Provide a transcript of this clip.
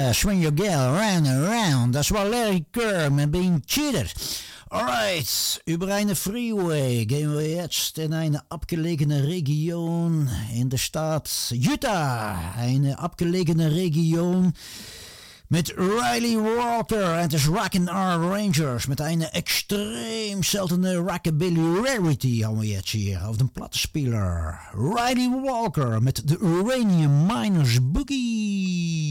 Swing Your Girl Round and Round. Dat is wel Larry Kerr met Being Cheated. Alright, über eine Freeway gehen wir jetzt in eine abgelegene Region in der Stadt Utah. Eine abgelegene Region met Riley Walker en de Rockin' R Rangers met een extreem seltene rockabilly rarity haben wir jetzt hier auf dem Plattenspieler. Riley Walker met de Uranium Miners Boogie.